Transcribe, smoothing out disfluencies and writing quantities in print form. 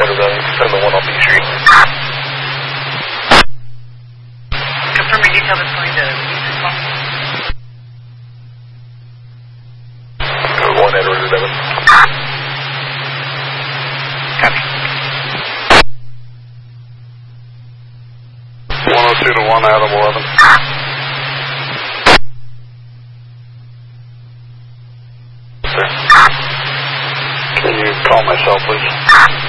Send the one on B Street. Confirming detail that's going to Eastern Call. One at Route 11. Copy. 102 to 1 Adam 11. Can you call my cell, please?